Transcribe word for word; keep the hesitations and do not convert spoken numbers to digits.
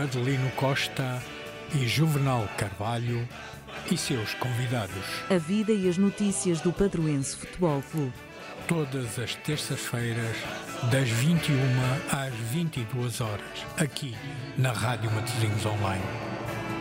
Adelino Costa e Juvenal Carvalho e seus convidados. A vida e as notícias do Padroense Futebol Clube. Todas as terças-feiras, das vinte e uma às vinte e duas horas, aqui na Rádio Matosinhos Online.